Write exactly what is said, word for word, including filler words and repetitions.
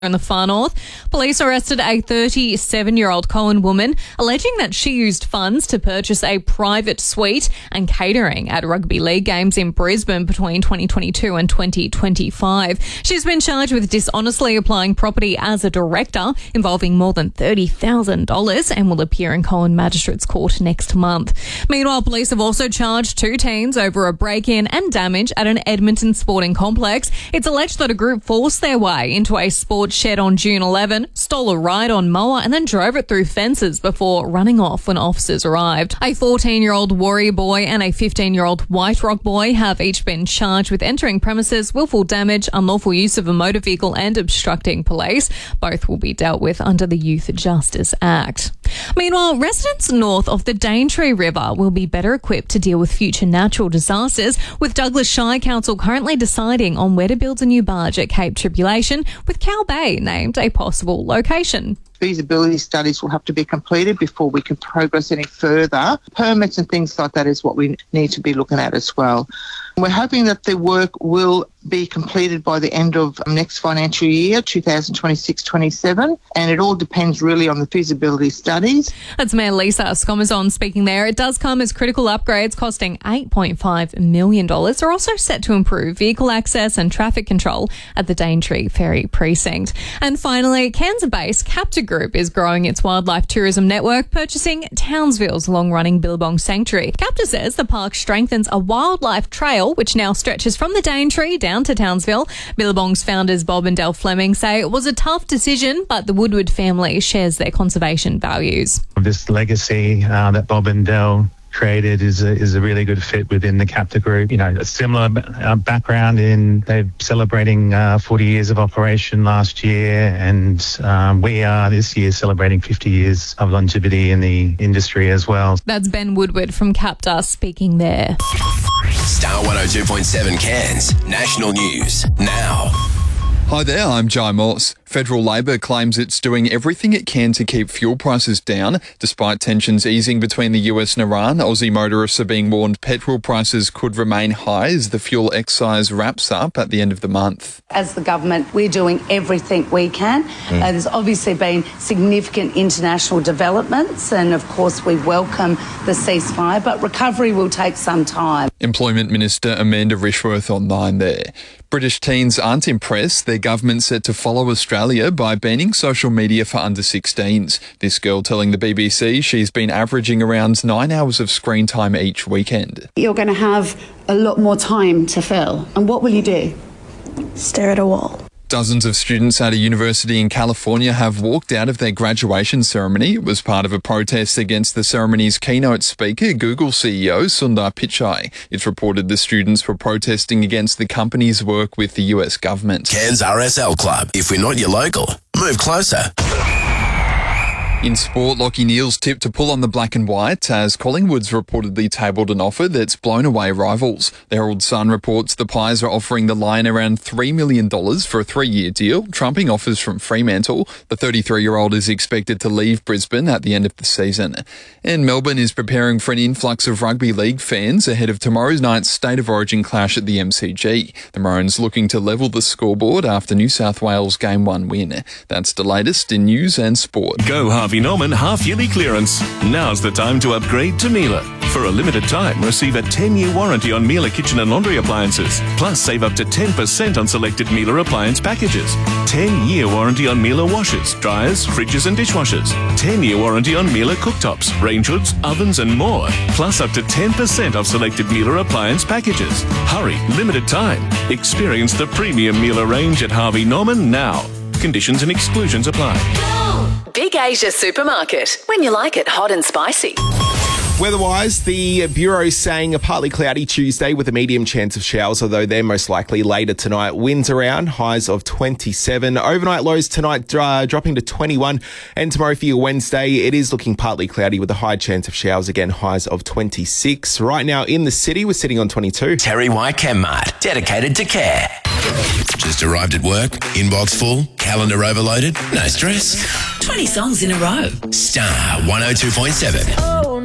In the far north, police arrested a thirty-seven-year-old Coen woman alleging that she used funds to purchase a private suite and catering at rugby league games in Brisbane between twenty twenty-two and twenty twenty-five. She's been charged with dishonestly applying property as a director involving more than thirty thousand dollars and will appear in Coen Magistrates Court next month. Meanwhile, police have also charged two teens over a break-in and damage at an Edmonton sporting complex. It's alleged that a group forced their way into a sports shed on June eleventh, stole a ride-on mower and then drove it through fences before running off when officers arrived. A fourteen-year-old Warrior boy and a fifteen-year-old White Rock boy have each been charged with entering premises, willful damage, unlawful use of a motor vehicle and obstructing police. Both will be dealt with under the Youth Justice Act. Meanwhile, residents north of the Daintree River will be better equipped to deal with future natural disasters, with Douglas Shire Council currently deciding on where to build a new barge at Cape Tribulation, with Cow Bay named a possible location. Feasibility studies will have to be completed before we can progress any further. Permits and things like that is what we need to be looking at as well. We're hoping that the work will be completed by the end of next financial year, twenty twenty-six twenty-seven, and it all depends really on the feasibility studies. That's Mayor Lisa Skomazon speaking there. It does come as critical upgrades costing eight point five million dollars are also set to improve vehicle access and traffic control at the Daintree Ferry Precinct. And finally, Cairns-based Capta Group is growing its wildlife tourism network, purchasing Townsville's long-running Billabong Sanctuary. Capta says the park strengthens a wildlife trail which now stretches from the Daintree down to Townsville. Billabong's founders Bob and Del Fleming say it was a tough decision, but the Woodward family shares their conservation values. This legacy uh, that Bob and Del created is a, is a really good fit within the Capta Group. You know, a similar uh, background in they're celebrating uh, forty years of operation last year, and um, we are this year celebrating fifty years of longevity in the industry as well. That's Ben Woodward from Capta speaking there. Star one oh two point seven Cairns, national news now. Hi there, I'm Jai Morse. Federal Labor claims it's doing everything it can to keep fuel prices down. Despite tensions easing between the U S and Iran, Aussie motorists are being warned petrol prices could remain high as the fuel excise wraps up at the end of the month. As the government, we're doing everything we can. Mm. Uh, there's obviously been significant international developments, and of course we welcome the ceasefire, but recovery will take some time. Employment Minister Amanda Rishworth on Nine there. British teens aren't impressed. Their government set to follow Australia by banning social media for under sixteens. This girl telling the B B C she's been averaging around nine hours of screen time each weekend. You're going to have a lot more time to fill. And what will you do? Stare at a wall. Dozens of students at a university in California have walked out of their graduation ceremony. It was part of a protest against the ceremony's keynote speaker, Google C E O Sundar Pichai. It's reported the students were protesting against the company's work with the U S government. Cairns R S L Club. If we're not your local, move closer. In sport, Lachie Neale's tipped to pull on the black and white as Collingwood's reportedly tabled an offer that's blown away rivals. The Herald Sun reports the Pies are offering the Lion around three million dollars for a three-year deal, trumping offers from Fremantle. The thirty-three-year-old is expected to leave Brisbane at the end of the season. And Melbourne is preparing for an influx of rugby league fans ahead of tomorrow's night's State of Origin clash at the M C G. The Maroons looking to level the scoreboard after New South Wales' Game one win. That's the latest in news and sport. Go Harvey Norman half-yearly clearance. Now's the time to upgrade to Miele. For a limited time, receive a ten-year warranty on Miele kitchen and laundry appliances. Plus, save up to ten percent on selected Miele appliance packages. ten-year warranty on Miele washers, dryers, fridges and dishwashers. ten-year warranty on Miele cooktops, range hoods, ovens and more. Plus, up to ten percent off selected Miele appliance packages. Hurry, limited time. Experience the premium Miele range at Harvey Norman now. Conditions and exclusions apply. Big Asia Supermarket. When you like it hot and spicy. Weather-wise, the Bureau is saying a partly cloudy Tuesday with a medium chance of showers, although they're most likely later tonight. Winds around, highs of twenty-seven. Overnight lows tonight uh, dropping to twenty-one. And tomorrow for your Wednesday, it is looking partly cloudy with a high chance of showers, again, highs of twenty-six. Right now in the city, we're sitting on twenty-two. Terry White Chemmart, dedicated to care. Just arrived at work, inbox full, calendar overloaded, no stress. twenty songs in a row. Star one oh two point seven.